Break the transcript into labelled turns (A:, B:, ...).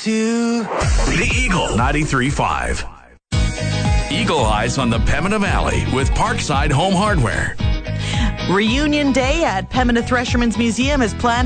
A: to the Eagle 93.5. Eagle Eyes on the Pembina Valley with Parkside Home Hardware.
B: Reunion Day at Pembina Threshermen's Museum is planned